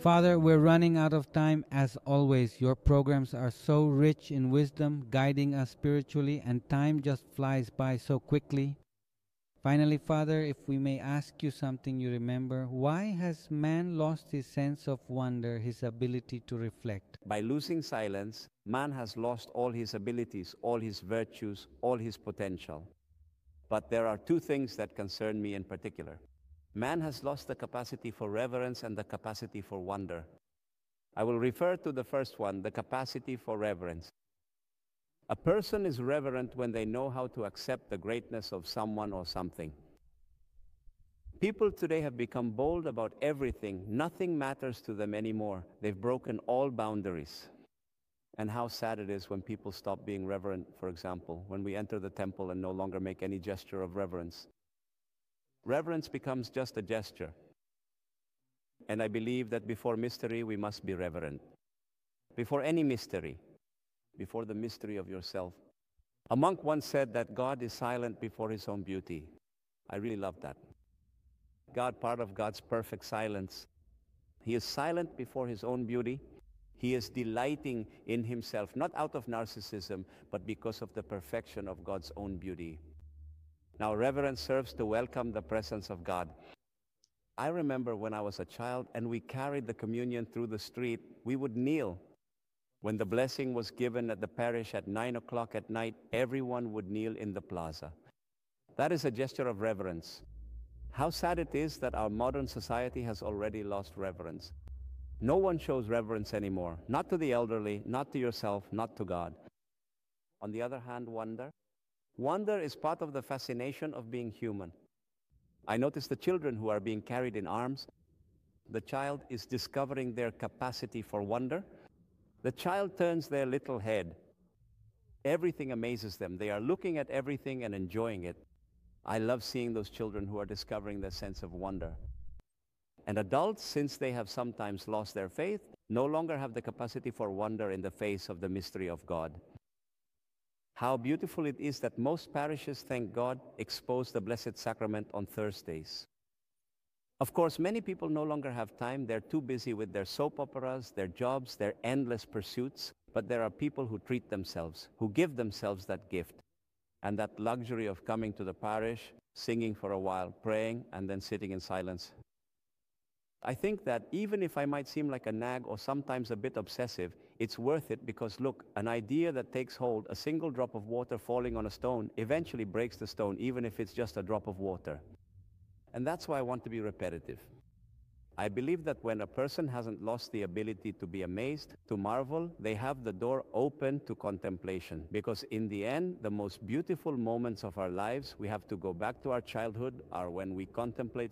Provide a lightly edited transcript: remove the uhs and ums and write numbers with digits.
Father, we're running out of time as always. Your programs are so rich in wisdom, guiding us spiritually, and time just flies by so quickly. Finally, Father, if we may ask you something you remember, why has man lost his sense of wonder, his ability to reflect? By losing silence, man has lost all his abilities, all his virtues, all his potential. But there are two things that concern me in particular. Man has lost the capacity for reverence and the capacity for wonder. I will refer to the first one, the capacity for reverence. A person is reverent when they know how to accept the greatness of someone or something. People today have become bold about everything. Nothing matters to them anymore. They've broken all boundaries. And how sad it is when people stop being reverent, for example, when we enter the temple and no longer make any gesture of reverence. Reverence becomes just a gesture. And I believe that before mystery, we must be reverent. Before any mystery, before the mystery of yourself. A monk once said that God is silent before his own beauty. I really love that. God, part of God's perfect silence. He is silent before his own beauty. He is delighting in himself, not out of narcissism, but because of the perfection of God's own beauty. Now, reverence serves to welcome the presence of God. I remember when I was a child and we carried the communion through the street, we would kneel. When the blessing was given at the parish at 9 o'clock at night, everyone would kneel in the plaza. That is a gesture of reverence. How sad it is that our modern society has already lost reverence. No one shows reverence anymore, not to the elderly, not to yourself, not to God. On the other hand, wonder. Wonder is part of the fascination of being human. I notice the children who are being carried in arms. The child is discovering their capacity for wonder. The child turns their little head. Everything amazes them. They are looking at everything and enjoying it. I love seeing those children who are discovering their sense of wonder. And adults, since they have sometimes lost their faith, no longer have the capacity for wonder in the face of the mystery of God. How beautiful it is that most parishes, thank God, expose the Blessed Sacrament on Thursdays. Of course, many people no longer have time. They're too busy with their soap operas, their jobs, their endless pursuits. But there are people who treat themselves, who give themselves that gift and that luxury of coming to the parish, singing for a while, praying, and then sitting in silence. I think that even if I might seem like a nag or sometimes a bit obsessive, it's worth it because look, an idea that takes hold, a single drop of water falling on a stone, eventually breaks the stone, even if it's just a drop of water. And that's why I want to be repetitive. I believe that when a person hasn't lost the ability to be amazed, to marvel, they have the door open to contemplation. Because in the end, the most beautiful moments of our lives, we have to go back to our childhood, are when we contemplate